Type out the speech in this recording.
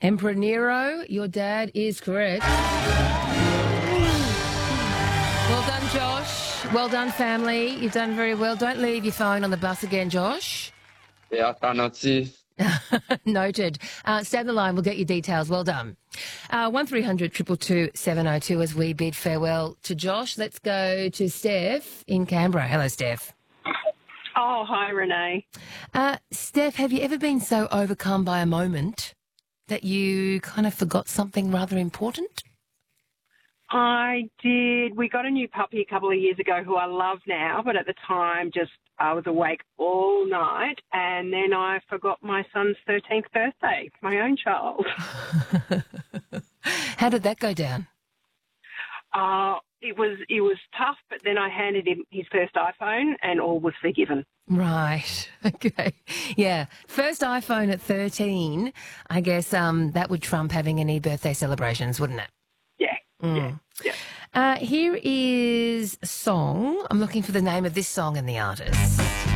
Emperor Nero, your dad is correct. Well done, Josh. Well done, family. You've done very well. Don't leave your phone on the bus again, Josh. Yeah, I try not to. Noted. Stay on the line. We'll get your details. Well done. 1300 222 702 as we bid farewell to Josh. Let's go to Steph in Canberra. Hello, Steph. Oh, hi, Renee. Steph, have you ever been so overcome by a moment that you kind of forgot something rather important? I did. We got a new puppy a couple of years ago who I love now, but at the time I was awake all night, and then I forgot my son's 13th birthday, my own child. How did that go down? It was tough, but then I handed him his first iPhone and all was forgiven. Right. Okay. Yeah. First iPhone at 13, I guess that would trump having any birthday celebrations, wouldn't it? Yeah. Here is a song. I'm looking for the name of this song and the artist.